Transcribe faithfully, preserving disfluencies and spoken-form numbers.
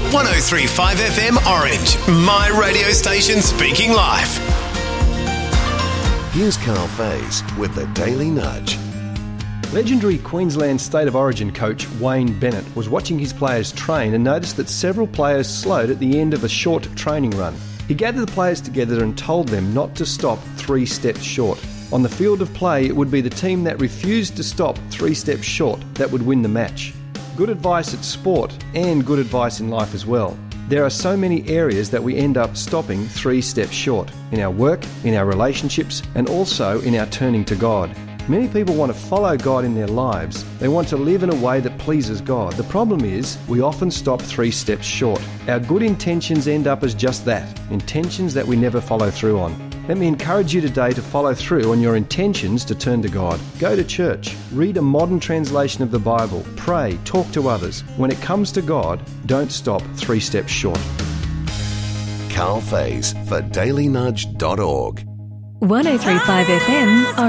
one oh three point five F M Orange, my radio station speaking life. Here's Carl Faze with the Daily Nudge. Legendary Queensland State of Origin coach Wayne Bennett was watching his players train and noticed that several players slowed at the end of a short training run. He gathered the players together and told them not to stop three steps short. On the field of play, it would be the team that refused to stop three steps short that would win the match. Good advice at sport and good advice in life as well. There are so many areas that we end up stopping three steps short. In our work, in our relationships, and also in our turning to God. Many people want to follow God in their lives. They want to live in a way that pleases God. The problem is, we often stop three steps short. Our good intentions end up as just that, intentions that we never follow through on. Let me encourage you today to follow through on your intentions to turn to God. Go to church, read a modern translation of the Bible, pray, talk to others. When it comes to God, don't stop three steps short. Carl Faze for daily nudge dot org. one oh three point five F M